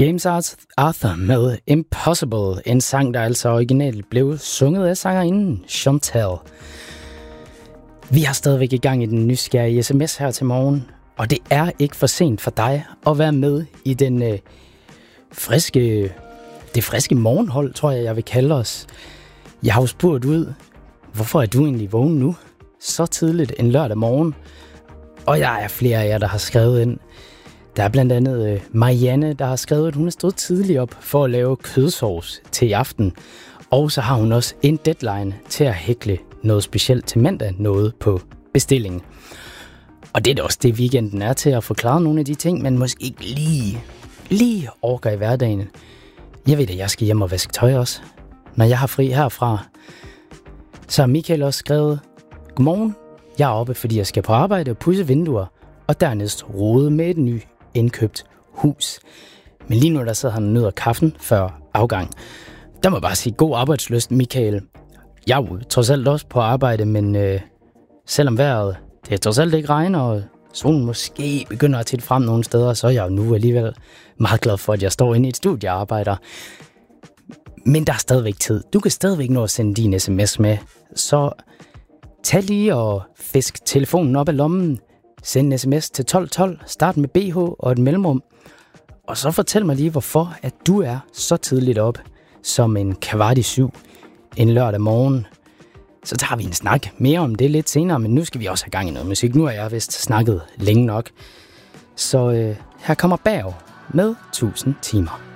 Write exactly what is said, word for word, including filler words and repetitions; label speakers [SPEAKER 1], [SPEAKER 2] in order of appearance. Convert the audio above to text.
[SPEAKER 1] James Arthur med Impossible, en sang, der altså originalt blev sunget af sangerinden Chantal. Vi har stadigvæk i gang i den nysgerrige sms her til morgen, og det er ikke for sent for dig at være med i den øh, friske, det friske morgenhold, tror jeg, jeg vil kalde os. Jeg har jo spurgt ud, hvorfor er du egentlig vågen nu så tidligt en lørdag morgen? Og jeg er flere af jer, der har skrevet ind. Der er blandt andet øh, Marianne, der har skrevet, at hun er stået tidligt op for at lave kødsovs til i aften. Og så har hun også en deadline til at hækle noget specielt til mandag, noget på bestilling. Og det er da også det, weekenden er til at forklare nogle af de ting, man måske ikke lige, lige orker i hverdagen. Jeg ved, at jeg skal hjem og vaske tøj også, når jeg har fri herfra. Så har Michael også skrevet, godmorgen, jeg er oppe, fordi jeg skal på arbejde og pudse vinduer, og dernæst rode med et nyt indkøbt hus. Men lige nu der sidder han og nyder kaffen før afgang. Der må jeg bare sige god arbejdslyst, Michael. Jeg er jo trods alt også på arbejde, men øh, selvom vejret det er trods alt ikke regner, og solen måske begynder at titte frem nogle steder, så er jeg jo nu alligevel meget glad for, at jeg står inde i et studie og arbejder. Men der er stadigvæk tid. Du kan stadigvæk nå at sende din sms med. Så tag lige og fisk telefonen op af lommen. Send en sms til tolv tolv. Start med B H og et mellemrum. Og så fortæl mig lige, hvorfor at du er så tidligt op som en kvart i syv en lørdag morgen. Så tager vi en snak mere om det lidt senere, men nu skal vi også have gang i noget musik. Nu har jeg vist snakket længe nok. Så øh, her kommer Bag med tusind timer.